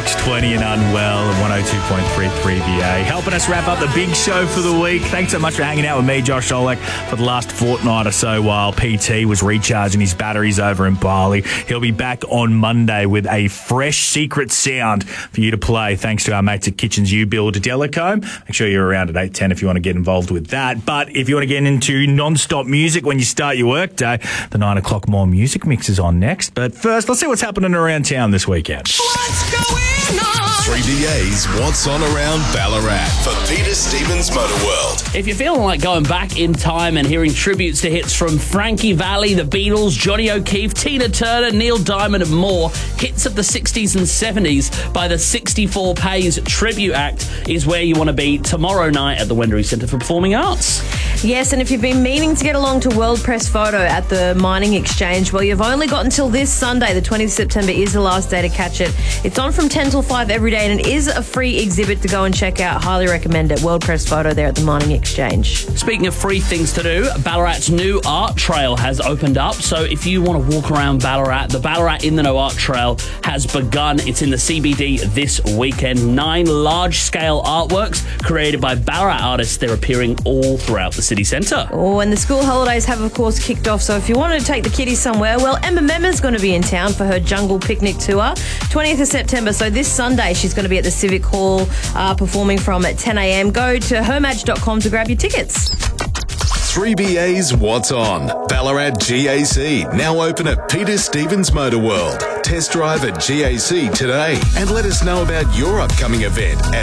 20 and Unwell at 102.3 3BA. Helping us wrap up the big show for the week. Thanks so much for hanging out with me, Josh Olek, for the last fortnight or so while PT was recharging his batteries over in Bali. He'll be back on Monday with a fresh secret sound for you to play, thanks to our mates at Kitchens U Build Delacombe. Make sure you're around at 8:10 if you want to get involved with that. But if you want to get into non-stop music when you start your workday, the 9 o'clock More Music Mix is on next. But first, let's see what's happening around town this weekend. What's going on? 3BA's What's On Around Ballarat for Peter Stevens Motor World. If you're feeling like going back in time and hearing tributes to hits from Frankie Valli, the Beatles, Johnny O'Keefe, Tina Turner, Neil Diamond and more, hits of the 60s and 70s by the 64 Pays Tribute Act is where you want to be tomorrow night at the Wendouree Centre for Performing Arts. Yes, and if you've been meaning to get along to World Press Photo at the Mining Exchange, well, you've only got until this Sunday. The 20th of September is the last day to catch it. It's on from 10 till 5 every day, and it is a free exhibit to go and check out. Highly recommend it. World Press Photo there at the Mining Exchange. Speaking of free things to do, Ballarat's new art trail has opened up. So if you want to walk around Ballarat, the Ballarat in the Know Art Trail has begun. It's in the CBD this weekend. 9 large-scale artworks created by Ballarat artists. They're appearing all throughout the city centre. Oh, and the school holidays have, of course, kicked off. So if you wanted to take the kiddies somewhere, well, Emma Memma's going to be in town for her Jungle Picnic Tour, 20th of September. So this Sunday, she's going to be at the Civic Hall performing from at 10 a.m. Go to hermag.com to grab your tickets. 3BA's What's On. Ballarat GAC, now open at Peter Stevens Motor World. Test drive at GAC today and let us know about your upcoming event at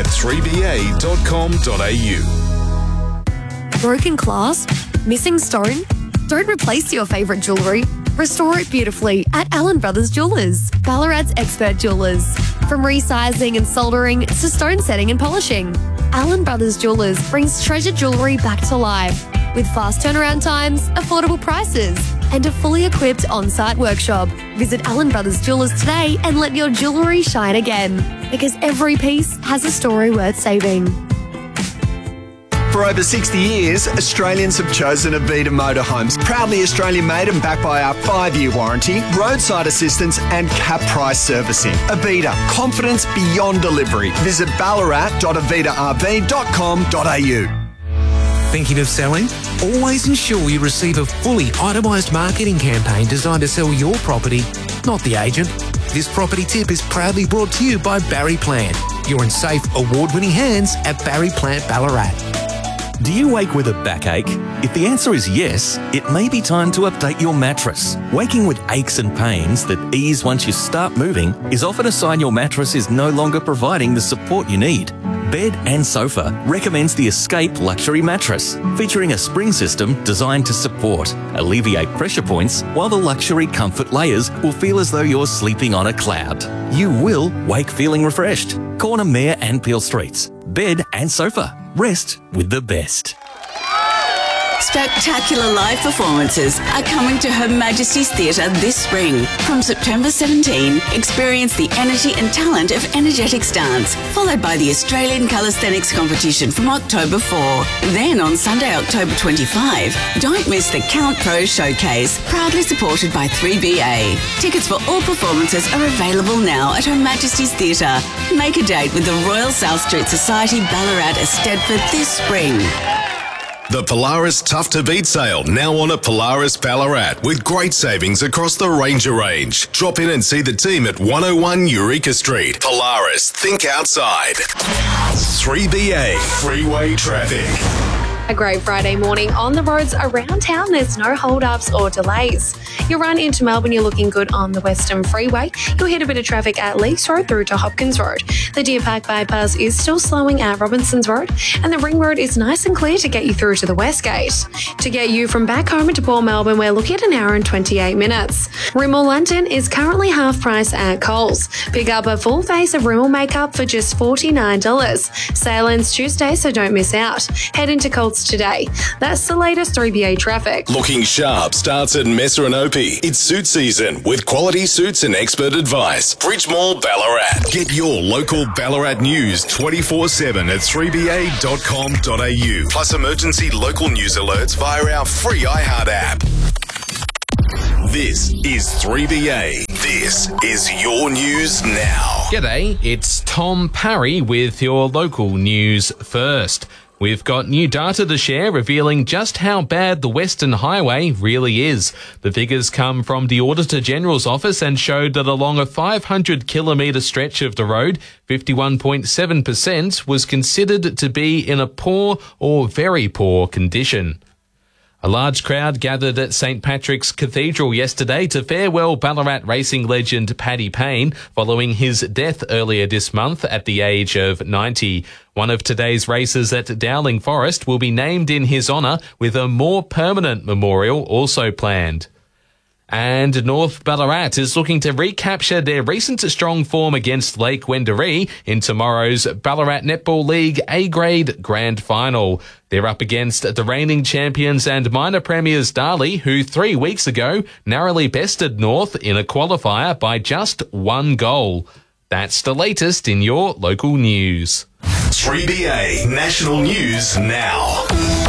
3ba.com.au. Broken clasp? Missing stone? Don't replace your favourite jewellery. Restore it beautifully at Allen Brothers Jewellers, Ballarat's expert jewellers. From resizing and soldering to stone setting and polishing, Allen Brothers Jewellers brings treasured jewellery back to life with fast turnaround times, affordable prices, and a fully equipped on-site workshop. Visit Allen Brothers Jewellers today and let your jewellery shine again, because every piece has a story worth saving. For over 60 years, Australians have chosen Avita Motorhomes. Proudly Australian made and backed by our 5-year warranty, roadside assistance and cap price servicing. Avita, confidence beyond delivery. Visit ballarat.avitarv.com.au. Thinking of selling? Always ensure you receive a fully itemised marketing campaign designed to sell your property, not the agent. This property tip is proudly brought to you by Barry Plant. You're in safe, award-winning hands at Barry Plant Ballarat. Do you wake with a backache? If the answer is yes, it may be time to update your mattress. Waking with aches and pains that ease once you start moving is often a sign your mattress is no longer providing the support you need. Bed and Sofa recommends the Escape Luxury Mattress, featuring a spring system designed to support, alleviate pressure points, while the luxury comfort layers will feel as though you're sleeping on a cloud. You will wake feeling refreshed. Corner Mayor and Peel Streets. Bed and Sofa. Rest with the best. Spectacular live performances are coming to Her Majesty's Theatre this spring. From September 17, experience the energy and talent of Energetics Dance, followed by the Australian Calisthenics Competition from October 4. Then on Sunday, October 25, don't miss the Count Pro Showcase, proudly supported by 3BA. Tickets for all performances are available now at Her Majesty's Theatre. Make a date with the Royal South Street Society Ballarat Eisteddfod this spring. The Polaris Tough to Beat sale now on at Polaris Ballarat with great savings across the Ranger range. Drop in and see the team at 101 Eureka Street. Polaris, think outside. 3BA Freeway Traffic. A great Friday morning on the roads around town. There's no hold-ups or delays. You run into Melbourne, you're looking good on the Western Freeway. You'll hit a bit of traffic at Leakes Road through to Hopkins Road. The Deer Park bypass is still slowing at Robinsons Road, and the Ring Road is nice and clear to get you through to the West Gate. To get you from back home into Port Melbourne, we're looking at an hour and 28 minutes. Rimmel London is currently half price at Coles. Pick up a full face of Rimmel makeup for just $49. Sale ends Tuesday, so don't miss out. Head into Coles today. That's the latest 3BA traffic. Looking sharp starts at Messer and Opie. It's suit season with quality suits and expert advice. Bridge Mall Ballarat. Get your local Ballarat news 24/7 at 3ba.com.au. Plus emergency local news alerts via our free iHeart app. This is 3BA. This is your news now. G'day, it's Tom Parry with your local news first. We've got new data to share revealing just how bad the Western Highway really is. The figures come from the Auditor General's office and showed that along a 500-kilometre stretch of the road, 51.7% was considered to be in a poor or very poor condition. A large crowd gathered at St Patrick's Cathedral yesterday to farewell Ballarat racing legend Paddy Payne following his death earlier this month at the age of 90. One of today's races at Dowling Forest will be named in his honour, with a more permanent memorial also planned. And North Ballarat is looking to recapture their recent strong form against Lake Wendouree in tomorrow's Ballarat Netball League A-Grade Grand Final. They're up against the reigning champions and minor premiers Darley, who 3 weeks ago narrowly bested North in a qualifier by just 1 goal. That's the latest in your local news. 3BA National News Now.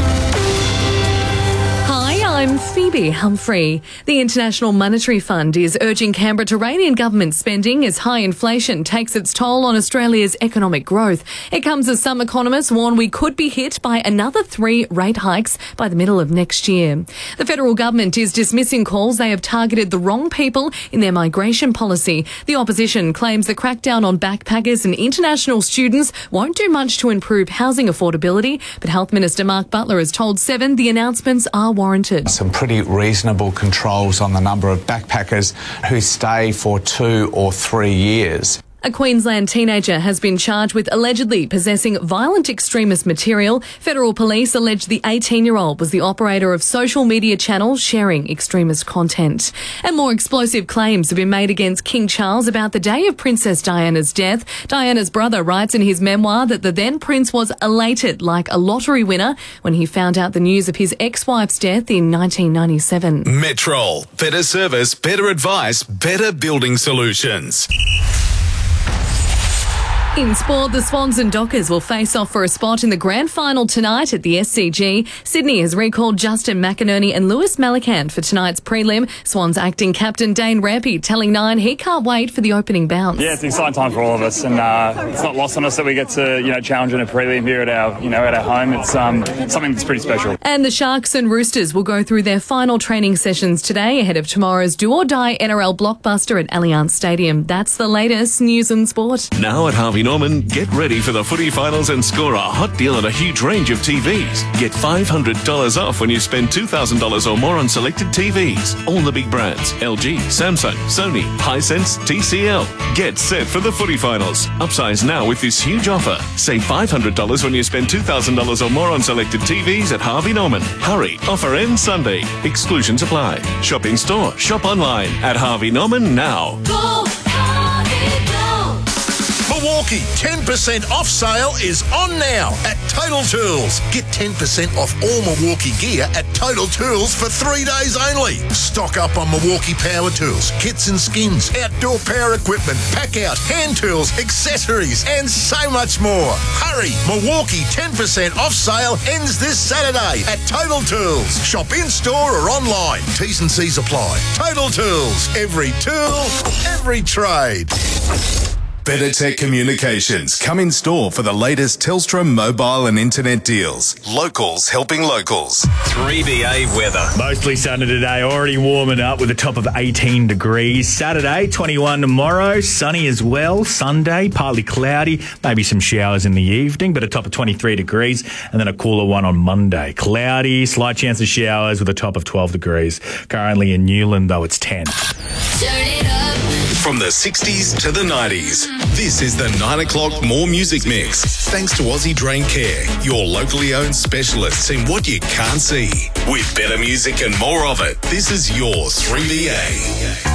I'm Phoebe Humphrey. The International Monetary Fund is urging Canberra to rein in government spending as high inflation takes its toll on Australia's economic growth. It comes as some economists warn we could be hit by another 3 rate hikes by the middle of next year. The federal government is dismissing calls they have targeted the wrong people in their migration policy. The opposition claims the crackdown on backpackers and international students won't do much to improve housing affordability, but Health Minister Mark Butler has told Seven the announcements are warranted. Some pretty reasonable controls on the number of backpackers who stay for 2 or 3 years. A Queensland teenager has been charged with allegedly possessing violent extremist material. Federal police allege the 18-year-old was the operator of social media channels sharing extremist content. And more explosive claims have been made against King Charles about the day of Princess Diana's death. Diana's brother writes in his memoir that the then prince was elated like a lottery winner when he found out the news of his ex-wife's death in 1997. Metrol. Better service, better advice, better building solutions. In sport, the Swans and Dockers will face off for a spot in the grand final tonight at the SCG. Sydney has recalled Justin McInerney and Lewis Malakant for tonight's prelim. Swans acting captain Dane Rampy telling Nine he can't wait for the opening bounce. Yeah, it's an exciting time for all of us, and it's not lost on us that we get to challenge in a prelim here at our at our home. It's something that's pretty special. And the Sharks and Roosters will go through their final training sessions today ahead of tomorrow's do-or-die NRL blockbuster at Allianz Stadium. That's the latest news and sport. Now at Harvey Norman, get ready for the footy finals and score a hot deal on a huge range of TVs. Get $500 off when you spend $2,000 or more on selected TVs. All the big brands: LG, Samsung, Sony, Hisense, TCL. Get set for the footy finals. Upsize now with this huge offer. Save $500 when you spend $2,000 or more on selected TVs at Harvey Norman. Hurry, offer ends Sunday. Exclusions apply. Shop in store, shop online at Harvey Norman now. Go, Harvey, go. Milwaukee 10% off sale is on now at Total Tools. Get 10% off all Milwaukee gear at Total Tools for 3 days only. Stock up on Milwaukee power tools, kits and skins, outdoor power equipment, pack out, hand tools, accessories, and so much more. Hurry! Milwaukee 10% off sale ends this Saturday at Total Tools. Shop in store or online. T's and C's apply. Total Tools. Every tool, every trade. Better Tech Communications. Come in store for the latest Telstra mobile and internet deals. Locals helping locals. 3BA weather. Mostly sunny today, already warming up with a top of 18 degrees. Saturday, 21 tomorrow, sunny as well. Sunday, partly cloudy, maybe some showers in the evening, but a top of 23 degrees, and then a cooler one on Monday. Cloudy, slight chance of showers with a top of 12 degrees. Currently in Newland, though, it's 10. From the 60s to the 90s, this is the 9 o'clock More Music Mix. Thanks to Aussie Drain Care, your locally owned specialists in what you can't see. With better music and more of it, this is your 3BA.